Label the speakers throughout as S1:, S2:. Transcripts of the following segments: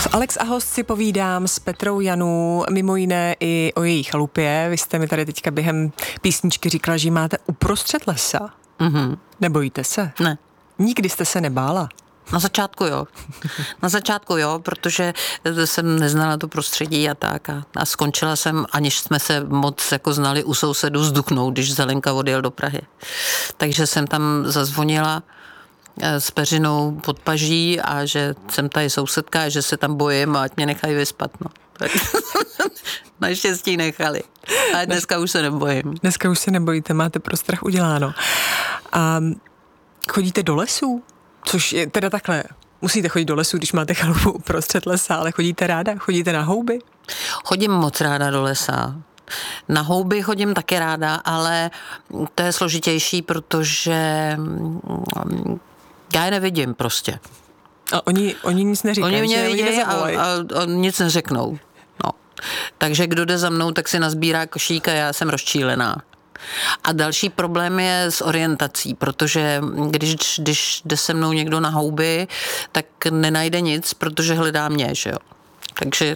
S1: Alex a host si povídám s Petrou Janů, mimo jiné i o její chalupě. Vy jste mi tady teďka během písničky říkala, že ji máte uprostřed lesa.
S2: Mhm.
S1: Nebojíte se?
S2: Ne.
S1: Nikdy jste se nebála?
S2: Na začátku jo. Na začátku jo, protože jsem neznala to prostředí a tak. A skončila jsem, aniž jsme se moc jako znali u sousedů s Duknou, když Zelenka odjel do Prahy. Takže jsem tam zazvonila s peřinou pod paží a že jsem tady sousedka a že se tam bojím a ať mě nechají vyspat. No. Naštěstí nechali. A dneska už se nebojím.
S1: Dneska už se nebojíte, máte pro strach uděláno. A chodíte do lesů? Což je teda takhle, musíte chodit do lesu, když máte chalupu uprostřed lesa, ale chodíte ráda? Chodíte na houby?
S2: Chodím moc ráda do lesa. Na houby chodím taky ráda, ale to je složitější, protože já je nevidím prostě.
S1: A oni nic neříkají?
S2: Oni mě vidějí a nic neřeknou. No. Takže kdo jde za mnou, tak si nazbírá košík a já jsem rozčílená. A další problém je s orientací, protože když jde se mnou někdo na houby, tak nenajde nic, protože hledá mě, že jo. Takže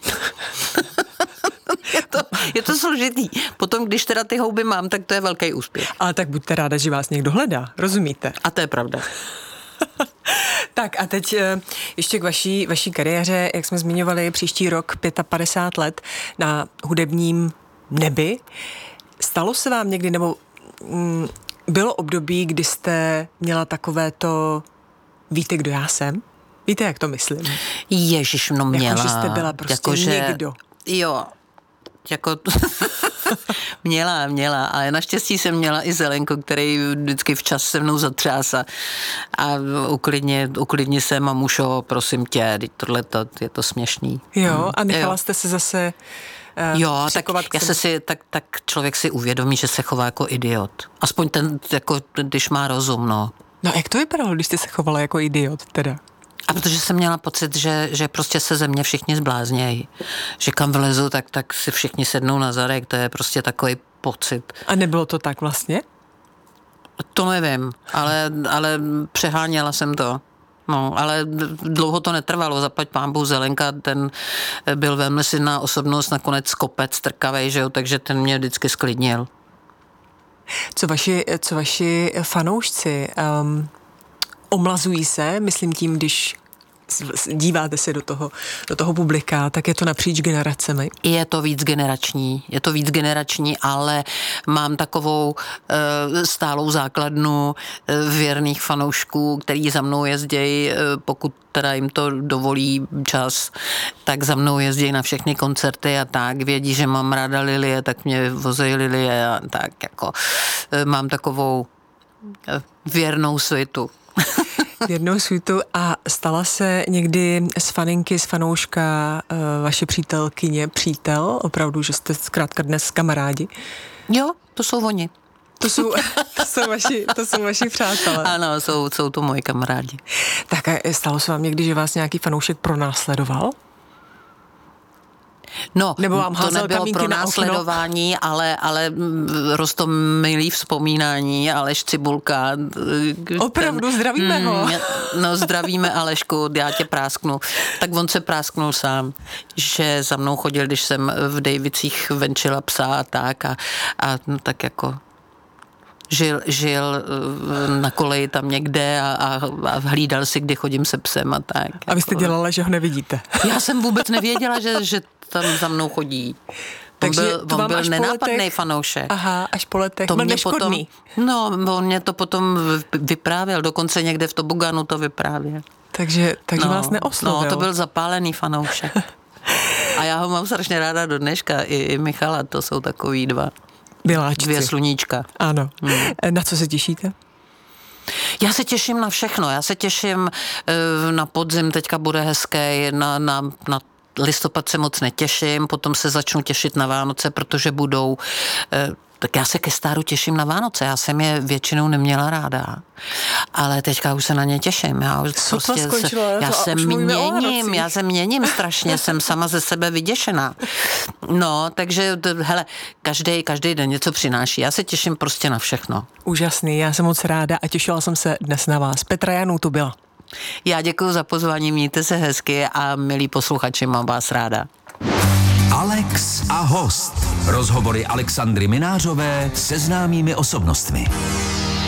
S2: je to složitý. Potom, když teda ty houby mám, tak to je velký úspěch.
S1: Ale tak buďte ráda, že vás někdo hledá, rozumíte?
S2: A to je pravda.
S1: Tak a teď ještě k vaší kariéře, jak jsme zmiňovali, příští rok 55 let na hudebním nebi. Stalo se vám někdy, nebo bylo období, kdy jste měla takové to, víte, kdo já jsem? Víte, jak to myslím?
S2: Ježiš, no měla.
S1: Jako, že jste byla prostě někdo.
S2: Jo, jako měla. A naštěstí jsem měla i Zelenku, který vždycky včas se mnou zatřás a uklidni se, mamušo, prosím tě, tohleto je to směšný.
S1: Jo, a nechala jste se zase
S2: jo, tak člověk si uvědomí, že se chová jako idiot. Aspoň ten, jako, když má rozum, no.
S1: No jak to vypadalo, když jste se chovala jako idiot teda?
S2: A protože jsem měla pocit, že prostě se ze mě všichni zbláznějí. Že kam vlezu, tak si všichni sednou na zadek, to je prostě takový pocit.
S1: A nebylo to tak vlastně?
S2: To nevím, ale přeháněla jsem to. No, ale dlouho to netrvalo, zaplať pánbůh Zelenka, ten byl velmi silná osobnost, nakonec kopec trkavej, že jo, takže ten mě vždycky sklidnil.
S1: Co vaši fanoušci omlazují se, myslím tím, když díváte se do toho publika, tak je to napříč generacemi?
S2: Je to víc generační, ale mám takovou stálou základnu věrných fanoušků, který za mnou jezdějí, pokud teda jim to dovolí čas, tak za mnou jezdějí na všechny koncerty a tak. Vědí, že mám ráda Lilie, tak mě vozejí Lilie a tak jako mám takovou věrnou svitu.
S1: Věrnou svitu. A stala se někdy z faninky, z fanouška vaše přítelkyně, přítel? Opravdu, že jste zkrátka dnes kamarádi?
S2: Jo, to jsou oni.
S1: To jsou vaši přátelé.
S2: Ano, jsou to moji kamarádi.
S1: Tak a stalo se vám někdy, že vás nějaký fanoušek pronásledoval?
S2: No,
S1: nebo vám
S2: to nebylo pro následování, ale roztomilý vzpomínání, Aleš Cibulka.
S1: Opravdu, zdravíme ho.
S2: No, zdravíme Alešku, já tě prásknu. Tak on se prásknul sám, že za mnou chodil, když jsem v Dejvicích venčila psa a tak a no, tak jako žil na koleji tam někde a hlídal si, kdy chodím se psem a tak.
S1: A vy jste dělala, že ho nevidíte?
S2: Já jsem vůbec nevěděla, že tam za mnou chodí.
S1: Takže
S2: on byl nenápadný fanoušek.
S1: Aha, až po letech.
S2: To
S1: byl
S2: mě
S1: neškodný.
S2: On mě to potom vyprávěl, dokonce někde v toboganu to vyprávěl.
S1: Takže vás neoslovil.
S2: No, to byl zapálený fanoušek. A já ho mám strašně ráda do dneška, i Michala, to jsou takový dva.
S1: Miláčci.
S2: Dvě sluníčka.
S1: Ano. Na co se těšíte?
S2: Já se těším na všechno. Já se těším na podzim, teďka bude hezký, na listopad se moc netěším, potom se začnu těšit na Vánoce, protože budou... Tak já se ke stáru těším na Vánoce. Já jsem je většinou neměla ráda. Ale teďka už se na ně těším. Já se měním strašně, jsem sama ze sebe vyděšená. No, takže hele, každý den něco přináší. Já se těším prostě na všechno.
S1: Úžasný, já jsem moc ráda a těšila jsem se dnes na vás. Petra Janů tu byla.
S2: Já děkuji za pozvání, mějte se hezky a milí posluchači, mám vás ráda.
S3: Alex a host. Rozhovory Alexandry Minářové se známými osobnostmi.